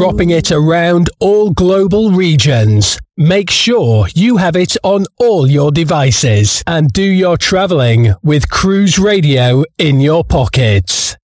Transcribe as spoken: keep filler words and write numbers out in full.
dropping it around all global regions. Make sure you have it on all your devices and do your traveling with Cruise Radio in your pockets.